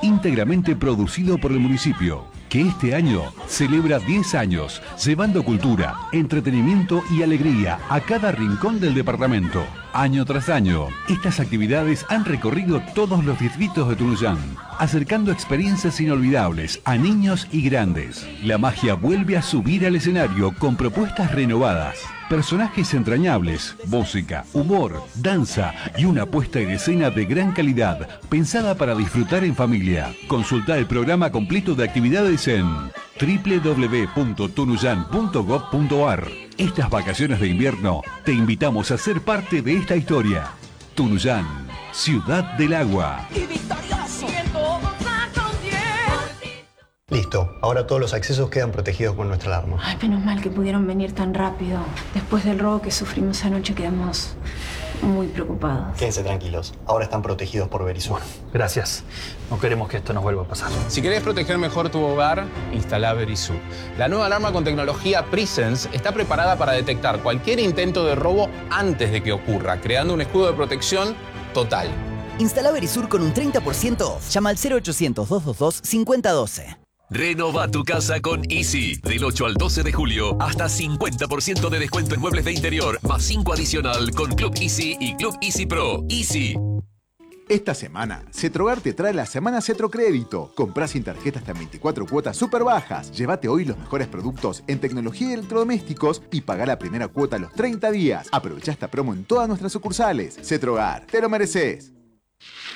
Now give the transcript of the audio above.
íntegramente producido por el municipio, que este año celebra 10 años, llevando cultura, entretenimiento y alegría a cada rincón del departamento. Año tras año, estas actividades han recorrido todos los distritos de Tunuyán, acercando experiencias inolvidables a niños y grandes. La magia vuelve a subir al escenario con propuestas renovadas, personajes entrañables, música, humor, danza y una puesta en escena de gran calidad, pensada para disfrutar en familia. Consulta el programa completo de actividades en www.tunuyan.gov.ar. Estas vacaciones de invierno te invitamos a ser parte de esta historia. Tunuyán, ciudad del agua. Listo, ahora todos los accesos quedan protegidos con nuestra alarma. Ay, menos mal que pudieron venir tan rápido. Después del robo que sufrimos anoche quedamos muy preocupados. Quédense tranquilos, ahora están protegidos por Verisur. Gracias. No queremos que esto nos vuelva a pasar. Si querés proteger mejor tu hogar, instala Verisur. La nueva alarma con tecnología Presence está preparada para detectar cualquier intento de robo antes de que ocurra, creando un escudo de protección total. Instala Verisur con un 30% off. Llama al 0800-222-5012. Renova tu casa con Easy. Del 8 al 12 de julio, hasta 50% de descuento en muebles de interior, más 5 adicional con Club Easy y Club Easy Pro. Easy. Esta semana, Cetrogar te trae la Semana Cetrocrédito. Comprá sin tarjeta hasta 24 cuotas súper bajas. Llévate hoy los mejores productos en tecnología y electrodomésticos y pagá la primera cuota a los 30 días. Aprovechá esta promo en todas nuestras sucursales. Cetrogar, te lo mereces.